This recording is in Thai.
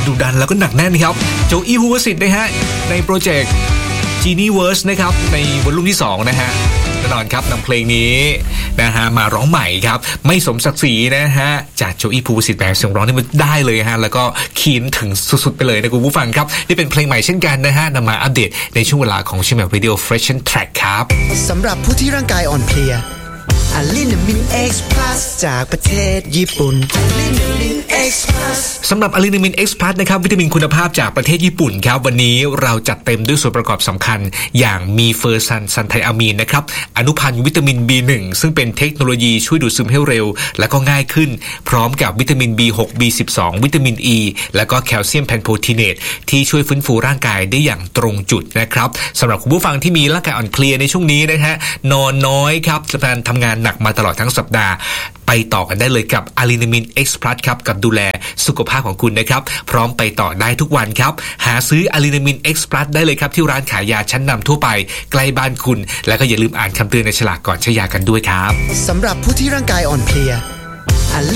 ดุดันแล้วก็หนักแน่นครับโจอี้ภูวสิทธิ์นะฮะในโปรเจกต์ Genieverse นะครับในวอลลุ่มที่2นะฮะแน่นอนครับนำเพลงนี้นะฮะมาร้องใหม่ครับไม่สมศักดิ์ศรีนะฮะจากโจอี้ภูวสิทธิ์แบบเสียงร้องที่มันได้เลยฮะแล้วก็คีนถึงสุดๆไปเลยนะคุณผู้ฟังครับนี่เป็นเพลงใหม่เช่นกันนะฮะนำมาอัปเดตในช่วงเวลาของชิมแบบวิดีโอ Freshen Track ครับสำหรับผู้ที่ร่างกายอ่อนเพลียอะลินามิน X Plus จากประเทศญี่ปุ่นอะลินามิน X Plus สำหรับอะลินามิน X Plus นะครับวิตามินคุณภาพจากประเทศญี่ปุ่นครับวันนี้เราจัดเต็มด้วยส่วนประกอบสำคัญอย่างมีเฟอร์ซันไทอะมีนนะครับอนุพันธ์วิตามิน B1 ซึ่งเป็นเทคโนโลยีช่วยดูดซึมให้เร็วและก็ง่ายขึ้นพร้อมกับวิตามิน B6 B12 วิตามิน E และก็แคลเซียมแพนโพทีเนตที่ช่วยฟื้นฟูร่างกายได้อย่างตรงจุดนะครับสำหรับคุณผู้ฟังที่มีร่างกายอ่อนเพลียในช่วงนี้นะฮะนอนน้อยครับการทำงานหนักมาตลอดทั้งสัปดาห์ไปต่อกันได้เลยกับอะลินามิน X Plus ครับกับดูแลสุขภาพของคุณนะครับพร้อมไปต่อได้ทุกวันครับหาซื้ออะลินามิน X Plus ได้เลยครับที่ร้านขายยาชั้นนำทั่วไปใกล้บ้านคุณแล้วก็อย่าลืมอ่านคำเตือนในฉลากก่อนใช้ยากันด้วยครับสำหรับผู้ที่ร่างกายอ่อนเพลีย